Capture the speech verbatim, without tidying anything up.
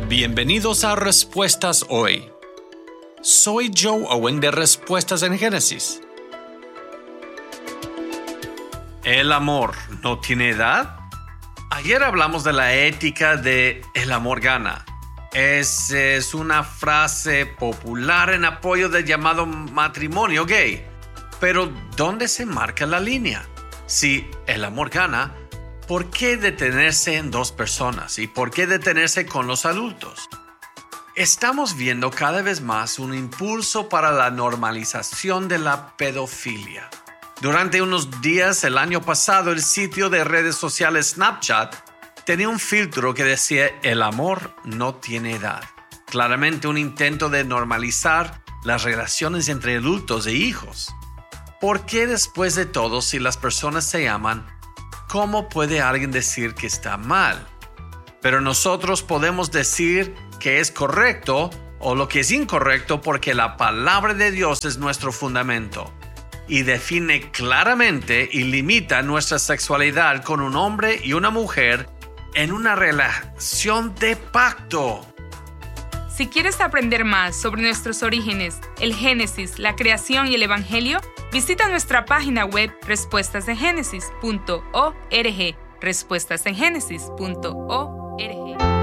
Bienvenidos a Respuestas Hoy. Soy Joe Owen de Respuestas en Génesis. ¿El amor no tiene edad? Ayer hablamos de la ética de el amor gana. Es, es una frase popular en apoyo del llamado matrimonio gay. Pero ¿dónde se marca la línea? Si el amor gana, ¿por qué detenerse en dos personas? ¿Y por qué detenerse con los adultos? Estamos viendo cada vez más un impulso para la normalización de la pedofilia. Durante unos días el año pasado, el sitio de redes sociales Snapchat tenía un filtro que decía el amor no tiene edad. Claramente un intento de normalizar las relaciones entre adultos e hijos. ¿Por qué después de todo, si las personas se aman, cómo puede alguien decir que está mal? Pero nosotros podemos decir que es correcto o lo que es incorrecto porque la palabra de Dios es nuestro fundamento y define claramente y limita nuestra sexualidad con un hombre y una mujer en una relación de pacto. Si quieres aprender más sobre nuestros orígenes, el Génesis, la creación y el Evangelio, visita nuestra página web respuestas en génesis punto org, respuestas en génesis punto org.